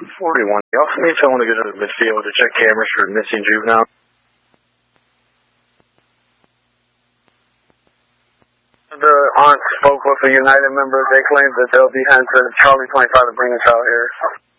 41. You also need someone to get to the midfield to check cameras for missing juvenile. The aunt spoke with a United member. They claim that they'll be heading to Charlie 25 to bring us out here.